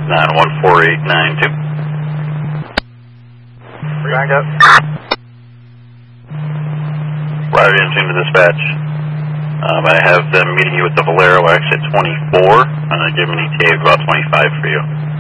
914-892. Round up. Roger into dispatch. I have them meeting you at the Valero exit 24. Give me an ETA of about 25 for you.